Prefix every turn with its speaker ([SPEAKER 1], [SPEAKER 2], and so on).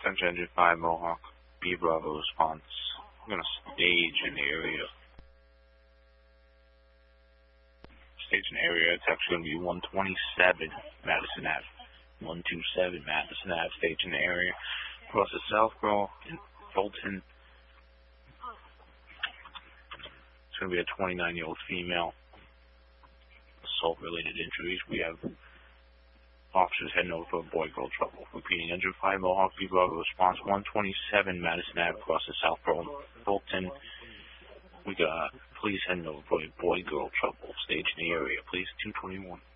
[SPEAKER 1] Center Engine 5 Mohawk, B Bravo response. We're going to stage an area. Stage an area, it's actually going to be 127 Madison Ave. 127 Madison Ave, stage an area. Across the South Row in Fulton. It's going to be a 29-year-old female. Assault-related injuries. We have officers heading over for boy-girl trouble. Repeating, Engine 5 Mohawk, B Bravo response, 127 Madison Ave, across the South Row, Fulton. We got police heading over for boy-girl trouble. Stage in the area, please, 221.